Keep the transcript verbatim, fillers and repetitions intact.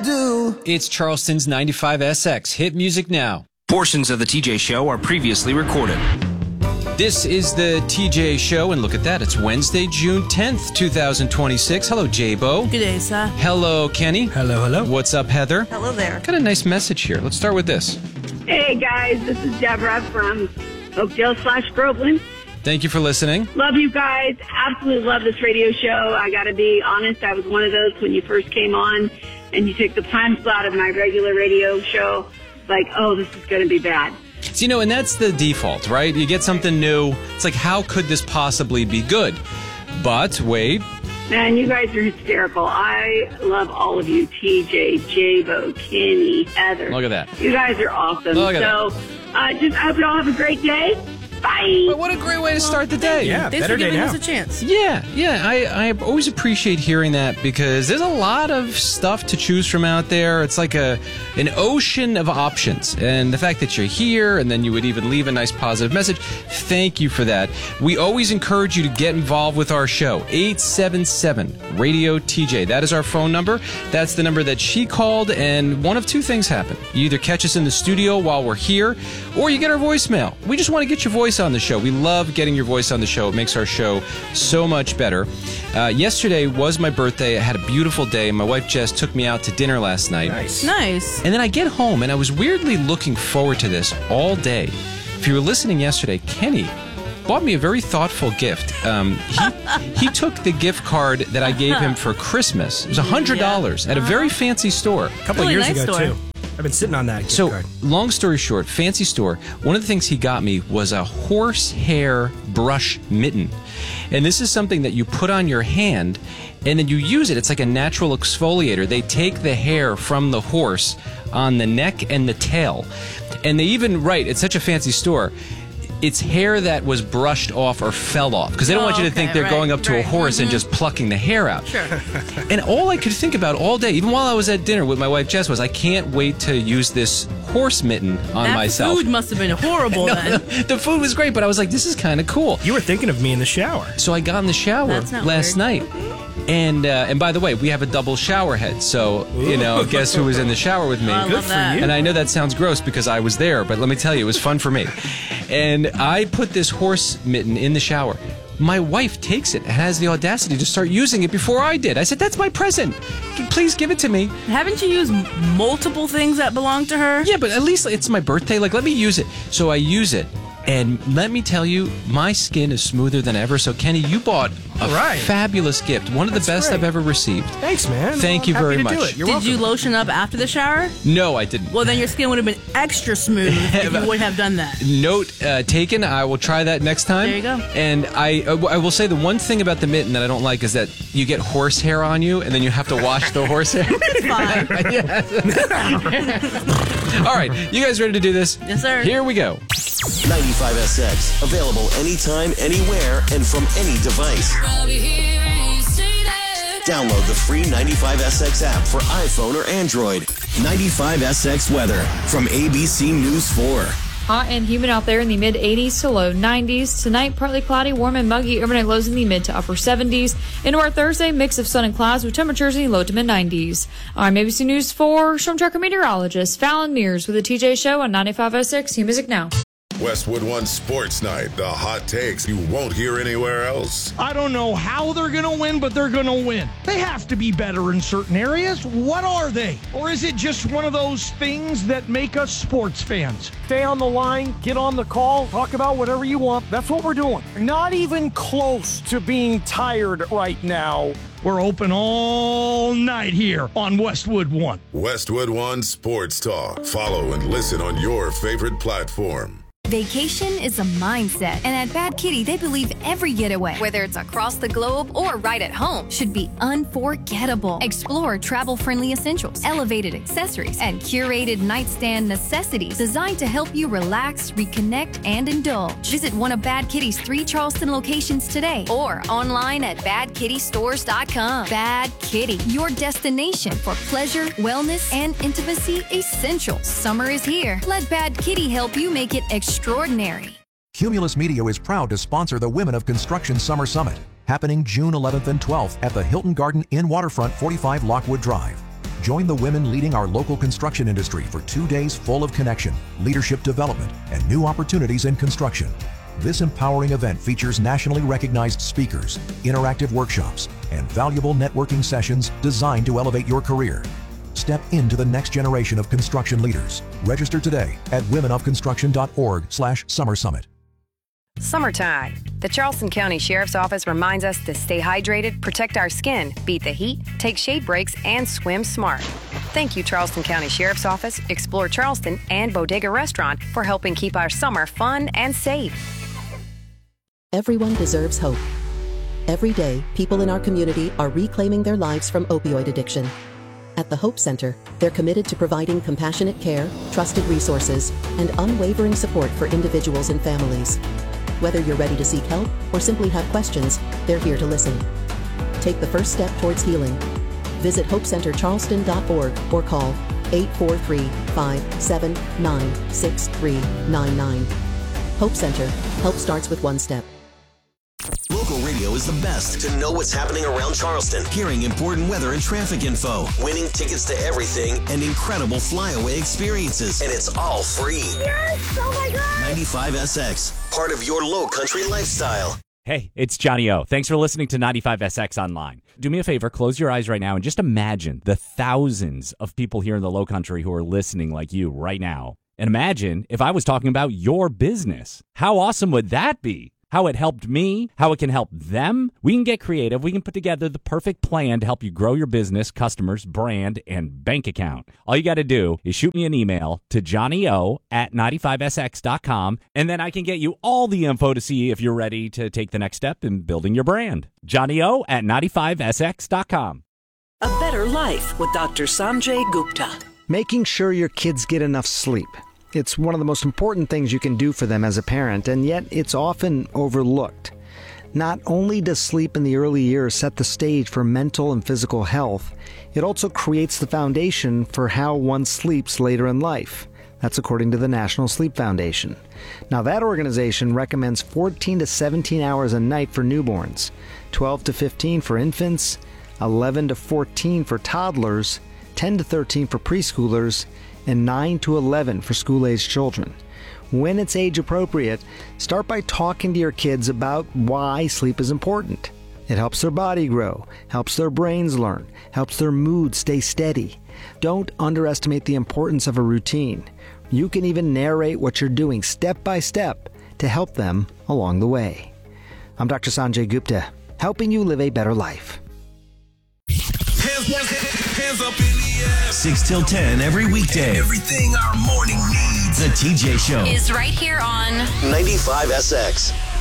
do. It's Charleston's ninety-five S X. Hit music now. Portions of the T J Show are previously recorded. This is the T J Show, and look at that. It's Wednesday, June tenth, twenty twenty-six. Hello, J-Bo. Good day, sir. Hello, Kenny. Hello, hello. What's up, Heather? Hello there. Got a nice message here. Let's start with this. Hey, guys. This is Deborah from Oakdale slash Groveland. Thank you for listening. Love you guys. Absolutely love this radio show. I got to be honest. I was one of those when you first came on and you took the time slot of my regular radio show. Like, oh, this is going to be bad. So, you know, and that's the default, right? You get something new. It's like, how could this possibly be good? But, wait. Man, you guys are hysterical. I love all of you. T J, J-Bo, Kenny, Heather. Look at that. You guys are awesome. Look at so, uh, just I hope you all have a great day. Bye. Well, what a great way to start the day. Yeah, Thanks better for day giving now. us a chance. Yeah, yeah. I, I always appreciate hearing that because there's a lot of stuff to choose from out there. It's like a an ocean of options. And the fact that you're here and then you would even leave a nice positive message, thank you for that. We always encourage you to get involved with our show. eight seven seven radio T J. That is our phone number. That's the number that she called, and one of two things happen. You either catch us in the studio while we're here, or you get our voicemail. We just want to get your voice on the show. We love getting your voice on the show. It makes our show so much better. Uh, yesterday was my birthday. I had a beautiful day. My wife Jess took me out to dinner last night. Nice. Nice. And then I get home, and I was weirdly looking forward to this all day. If you were listening yesterday, Kenny bought me a very thoughtful gift. Um, he, he took the gift card that I gave him for Christmas. It was one hundred dollars Yeah. at a very fancy store. A couple Really of years nice ago, store. too. I've been sitting on that gift So, card. long story short, fancy store. One of the things he got me was a horsehair brush mitten. And this is something that you put on your hand, and then you use it. It's like a natural exfoliator. They take the hair from the horse on the neck and the tail. And they even write, it's such a fancy store, it's hair that was brushed off or fell off. Because they don't Oh, want you to okay, think they're right, going up to a right. horse and Mhm. just plucking the hair out. Sure. And all I could think about all day, even while I was at dinner with my wife Jess, was I can't wait to use this horse mitten on that myself. food must have been horrible No, then. the, the food was great, but I was like, this is kind of cool. You were thinking of me in the shower. So I got in the shower That's not last weird. night. And uh, and by the way, we have a double shower head. So, you know, guess who was in the shower with me? I Good love for that. you. And I know that sounds gross because I was there, but let me tell you, it was fun for me. And I put this horse mitten in the shower. My wife takes it and has the audacity to start using it before I did. I said, that's my present. Please give it to me. Haven't you used m- multiple things that belong to her? Yeah, but at least it's my birthday. Like, let me use it. So I use it. And let me tell you, my skin is smoother than ever. So, Kenny, you bought a Right. fabulous gift. One of That's the best great. I've ever received. Thanks, man. Thank you Happy very to much. Do it. You're Did welcome. you lotion up after the shower? No, I didn't. Well, then your skin would have been extra smooth if you would have done that. Note uh, taken. I will try that next time. There you go. And I, uh, I will say the one thing about the mitten that I don't like is that you get horse hair on you, and then you have to wash the horse hair. It's fine. All right, you guys ready to do this? Yes, sir. Here we go. ninety-five S X. Available anytime, anywhere, and from any device. Download the free ninety-five S X app for iPhone or Android. ninety-five S X weather from A B C News four. Hot and humid out there in the mid eighties to low nineties. Tonight, partly cloudy, warm and muggy. Overnight lows in the mid to upper seventies. Into our Thursday, mix of sun and clouds with temperatures in the low to mid nineties. I'm A B C News four Storm Tracker meteorologist Fallon Mears with the T J Show on ninety-five S X. New music now. Westwood One Sports Night, the hot takes you won't hear anywhere else. I don't know how they're going to win, but they're going to win. They have to be better in certain areas. What are they? Or is it just one of those things that make us sports fans? Stay on the line, get on the call, talk about whatever you want. That's what we're doing. Not even close to being tired right now. We're open all night here on Westwood One. Westwood One Sports Talk. Follow and listen on your favorite platform. Vacation is a mindset, and at Bad Kitty, they believe every getaway, whether it's across the globe or right at home, should be unforgettable. Explore travel-friendly essentials, elevated accessories, and curated nightstand necessities designed to help you relax, reconnect, and indulge. Visit one of Bad Kitty's three Charleston locations today or online at bad kitty stores dot com. Bad Kitty, your destination for pleasure, wellness, and intimacy essentials. Summer is here. Let Bad Kitty help you make it extraordinary. Extraordinary. Cumulus Media is proud to sponsor the Women of Construction Summer Summit, happening June eleventh and twelfth at the Hilton Garden Inn Waterfront, forty-five Lockwood Drive. Join the women leading our local construction industry for two days full of connection, leadership development, and new opportunities in construction. This empowering event features nationally recognized speakers, interactive workshops, and valuable networking sessions designed to elevate your career. Step into the next generation of construction leaders. Register today at women of construction dot org slash summer summit. Summertime. The Charleston County Sheriff's Office reminds us to stay hydrated, protect our skin, beat the heat, take shade breaks, and swim smart. Thank you, Charleston County Sheriff's Office, Explore Charleston, and Bodega Restaurant for helping keep our summer fun and safe. Everyone deserves hope. Every day, people in our community are reclaiming their lives from opioid addiction. At the Hope Center, they're committed to providing compassionate care, trusted resources, and unwavering support for individuals and families. Whether you're ready to seek help or simply have questions, they're here to listen. Take the first step towards healing. Visit hope center charleston dot org or call eight four three, five seven nine, six three nine nine. Hope Center. Help starts with one step. Local radio is the best to know what's happening around Charleston, hearing important weather and traffic info, winning tickets to everything, and incredible flyaway experiences. And it's all free. Yes! Oh my God! ninety-five S X, part of your low country lifestyle. Hey, it's Johnny O. Thanks for listening to ninety-five S X Online. Do me a favor, close your eyes right now and just imagine the thousands of people here in the low country who are listening like you right now. And imagine if I was talking about your business. How awesome would that be? How it helped me, how it can help them. We can get creative. We can put together the perfect plan to help you grow your business, customers, brand, and bank account. All you got to do is shoot me an email to johnnyo at ninety-five S X dot com, and then I can get you all the info to see if you're ready to take the next step in building your brand. johnnyo at ninety-five S X dot com. A better life with Doctor Sanjay Gupta. Making sure your kids get enough sleep. It's one of the most important things you can do for them as a parent, and yet it's often overlooked. Not only does sleep in the early years set the stage for mental and physical health, it also creates the foundation for how one sleeps later in life. That's according to the National Sleep Foundation. Now, that organization recommends fourteen to seventeen hours a night for newborns, twelve to fifteen for infants, eleven to fourteen for toddlers, ten to thirteen for preschoolers, and nine to eleven for school-aged children. When it's age appropriate, start by talking to your kids about why sleep is important. It helps their body grow, helps their brains learn, helps their mood stay steady. Don't underestimate the importance of a routine. You can even narrate what you're doing step by step to help them along the way. I'm Doctor Sanjay Gupta, helping you live a better life. Hands up in the air. six till ten every weekday. Everything our morning needs. The T J Show Is right here on ninety-five S X.